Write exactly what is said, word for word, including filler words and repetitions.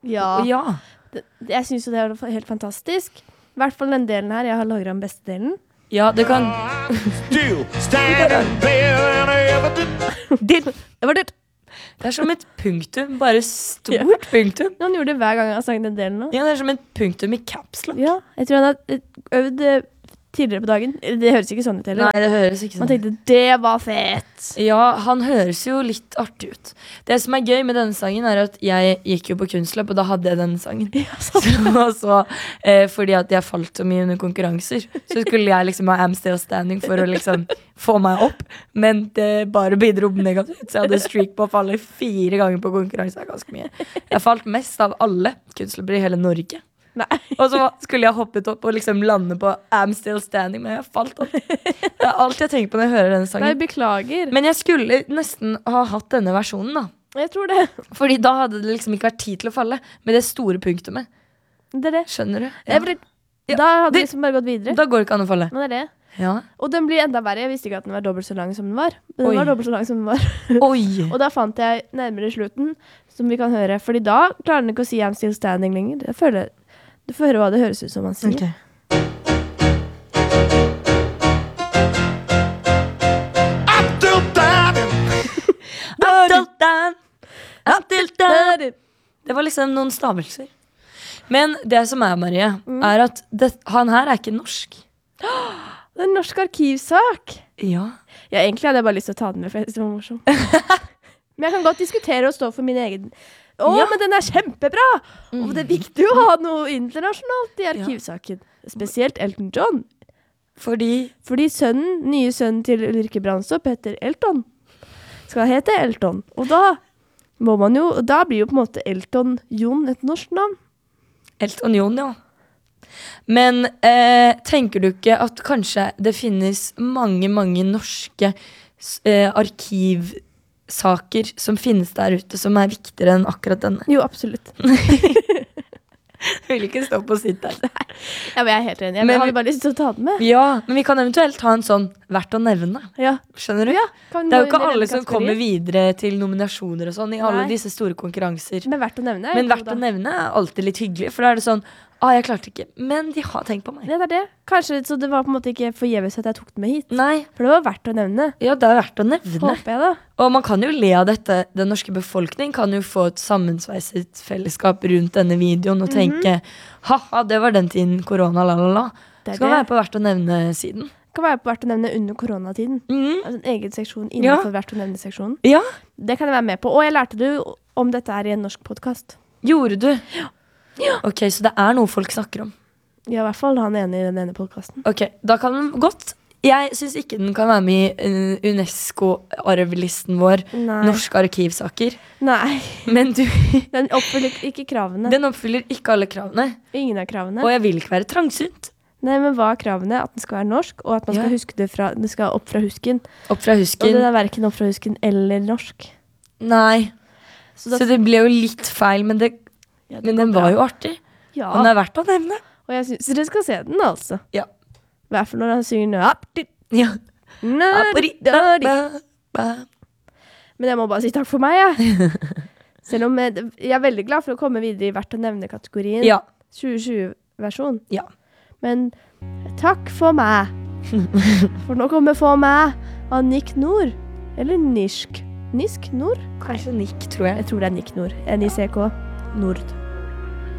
Ja. ja. Det, jeg synes jo det er helt fantastisk. I hvert fall den delen her. Jeg har lagret den beste delen. Ja, det kan... det var det. Det er som et punktum, bare stort ja. punktum. Han gjorde det hver gang han sang den delen nå. Ja, det er som et punktum i caps lock. Ja, jeg tror han har øvd tidligere på dagen. Det høres ikke sånn ut heller. Nei, det høres ikke sånn. Man tenkte, det var fett. Ja, han høres jo litt artig ut. Det som er gøy med denne sangen er at jeg gikk jo på kunstløp, og da hadde jeg denne sangen. Ja, så, så, eh, fordi at jeg falt så mye under konkurranser, så skulle jeg liksom ha I'm Still Standing for å liksom få meg opp, men det bare bidro negativt. Så jeg hadde streak på å falle fire ganger på konkurranse. Det er ganske mye. Jeg falt mest av alle kunstløpere i hele Norge. Nei. Og så skulle jeg hoppet opp og liksom lande på I'm Still Standing, men jeg falt opp. Det er alt jeg tenker på når jeg hører denne sangen. Nei, beklager. Men jeg skulle nesten ha hatt denne versjonen da. Jeg tror det. Fordi da hadde det liksom ikke vært tid til å falle med det store punktumet. Det er det. Skjønner du? Ja. Ble, da hadde det liksom bare gått videre. Da går det ikke an å falle. Nå er det. Ja. Og den blir enda verre. Jeg visste ikke at den var dobbelt så lang som den var. Den Oi. var dobbelt så lang som den var. Oi. Og da fant jeg nærmere slutten, som vi kan høre. Fordi da klarer den ikke å si I'm Still Standing lenger. Jeg føler... Du får høre hva det høres ut som han sier. Okay. I'm still standing. I'm still standing. I'm still standing. Det var liksom noen stavelser. Men det som er, Marie, mm. er at det, han her er ikke norsk. Det er en norsk arkivsak. Ja. Ja, egentlig hadde jeg bare lyst til å ta den med, for det var morsom. Men jeg kan godt diskutere og stå for min egen... Å, ja. Men den er kjempebra! Mm. Og det er viktig å ha noe internasjonalt i arkivsaken. Ja. Spesielt Elton John. Fordi? Fordi sønnen, nye sønnen til Ulrikke Brandstorp heter Elton. Skal hete Elton. Og da må man jo, da blir jo på en måte Elton John et norsk navn. Elton John, ja. Men eh, tenker du ikke at kanskje det finnes mange, mange norske eh, arkiv saker som finnes der ute som er viktigere enn akkurat denne? Jo, absolutt. Jeg vil ikke stå på sitt der. Ja, men jeg er helt enig. Jeg men, har bare lyst til å ta den med. Ja, men vi kan eventuelt ha en sånn verdt å nevne. Ja. Skjønner du? Ja, det er jo ikke alle som kommer videre til nominasjoner og sånn i alle Nei. Disse store konkurranser. Men verdt å nevne. Men verdt å nevne er alltid litt hyggelig, for da er det sånn ah, jeg klarte ikke, men de har tenkt på meg. Det er det. Kanskje så det var på en måte ikke forgjeves at jeg tok den med hit. Nei. For det var verdt å nevne. Ja, det er verdt å nevne. Håper jeg da. Og man kan jo le av dette. Den norske befolkning kan jo få et sammensveiset fellesskap rundt denne videoen og mm-hmm. tenke, haha, det var den tiden korona, la la la. Det skal det. Være på verdt å nevne siden. Det kan være på verdt å nevne under koronatiden. Mm. Altså en egen seksjon innenfor ja. Verdt å nevne-seksjonen. Ja. Det kan jeg være med på. Og jeg lærte det om dette her i en norsk podcast. Gjorde du? Ja. Ja. Ok, så det er noe folk snakker om. Ja, i hvert fall han ene i den ene podcasten. Ok, da kan den godt. Jeg synes ikke den kan være med i uh, UNESCO-arvlisten vår. Nei. Norske arkivsaker. Nei. Men du... Den oppfyller ikke kravene. Den oppfyller ikke alle kravene. Ingen av kravene. Og jeg vil ikke være trangsynt. Nei, men hva er kravene? At den skal være norsk, og at man skal ja. Huske det fra... Det skal opp fra husken. Opp fra husken. Og det er hverken opp fra husken eller norsk. Nei. Så, da... så det ble jo litt feil, men det... Ja, men den var jo artig. Ja. Og den er verdt å nevne. Og jeg synes dere skal se den, altså. Ja. I hvert fall når han synger nø. Ja. Nø. Men jeg må bare si takk for meg, ja. Selv om jeg, jeg er veldig glad for å komme videre i verdt å nevne-kategorien. Ja. tjue tjue-versjon. Ja. Men takk for meg. For nå kommer for meg av Nick Nord. Eller Nisk. Nisk Nord? Kanskje Nick, tror jeg. Jeg tror det er Nick Nord. N I C K Nord.